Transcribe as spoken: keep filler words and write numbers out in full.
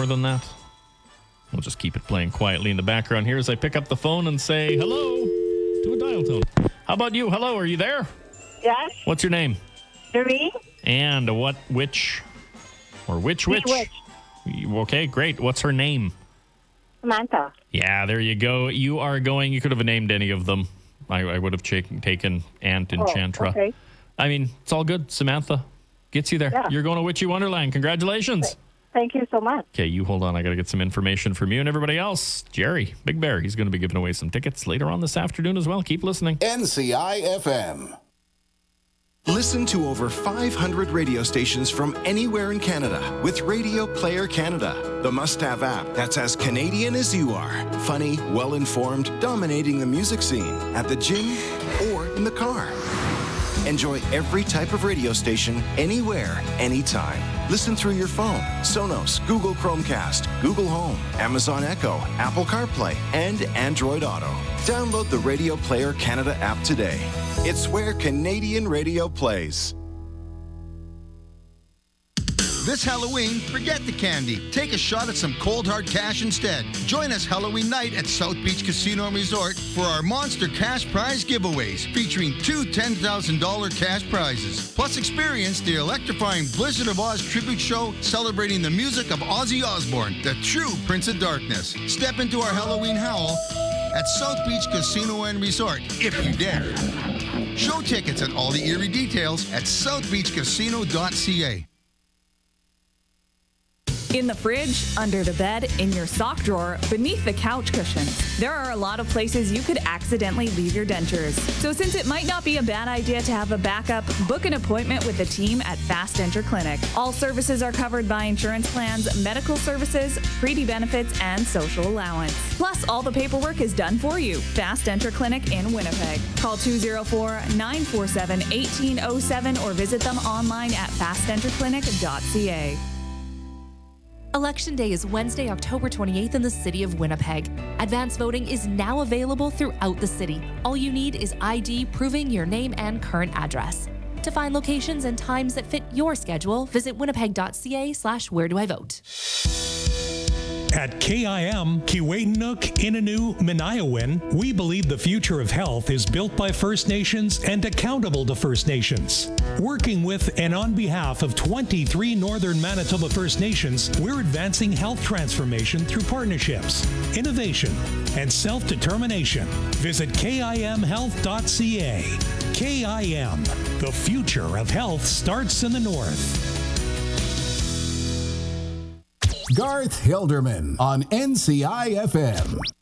more than that? We'll just keep it playing quietly in the background here as I pick up the phone and say hello to a dial tone. How about you? Hello, are you there? Yes. What's your name? Doreen. And what, which, or which, which? Which? Okay, great. What's her name? Samantha. Yeah, there you go. You are going, you could have named any of them. I, I would have ch- taken Ant and Oh, Chantra. okay. I mean, it's all good. Samantha gets you there. Yeah. You're going to Witchy Wonderland. Congratulations. Thank you so much. Okay, you hold on. I got to get some information from you and everybody else. Jerry, Big Bear, he's going to be giving away some tickets later on this afternoon as well. Keep listening. N C I F M. Listen to over five hundred radio stations from anywhere in Canada with Radio Player Canada, the must-have app that's as Canadian as you are. Funny, well-informed, dominating the music scene at the gym or in the car. Enjoy every type of radio station, anywhere, anytime. Listen through your phone, Sonos, Google Chromecast, Google Home, Amazon Echo, Apple CarPlay, and Android Auto. Download the Radio Player Canada app today. It's where Canadian radio plays. This Halloween, forget the candy. Take a shot at some cold hard cash instead. Join us Halloween night at South Beach Casino and Resort for our monster cash prize giveaways, featuring two ten thousand dollars cash prizes. Plus experience the electrifying Blizzard of Oz tribute show celebrating the music of Ozzy Osbourne, the true Prince of Darkness. Step into our Halloween howl at South Beach Casino and Resort, if you dare. Show tickets and all the eerie details at south beach casino dot c a. In the fridge, under the bed, in your sock drawer, beneath the couch cushions. There are a lot of places you could accidentally leave your dentures. So since it might not be a bad idea to have a backup, book an appointment with the team at Fast Denture Clinic. All services are covered by insurance plans, medical services, Preety benefits, and social allowance. Plus, all the paperwork is done for you. Fast Denture Clinic in Winnipeg. Call two oh four, nine four seven, one eight oh seven or visit them online at fast denture clinic dot c a. Election Day is Wednesday, October twenty-eighth in the city of Winnipeg. Advance voting is now available throughout the city. All you need is I D proving your name and current address. To find locations and times that fit your schedule, visit winnipeg dot c a slash where do I vote. At K I M, Kiiwetinoong, Innu, Minayawin, we believe the future of health is built by First Nations and accountable to First Nations. Working with and on behalf of twenty-three Northern Manitoba First Nations, we're advancing health transformation through partnerships, innovation, and self-determination. Visit K I M health dot c a. K I M, the future of health starts in the North. Garth Hilderman on N C I F M.